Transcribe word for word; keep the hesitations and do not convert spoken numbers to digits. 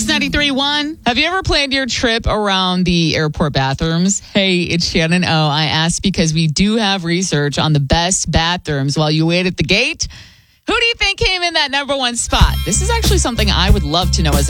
Mix ninety-three point one. Have you ever planned your trip around the airport bathrooms? Hey, it's Shannon O. I asked because we do have research on the best bathrooms while you wait at the gate. Who do you think came in that number one spot? This is actually something I would love to know as a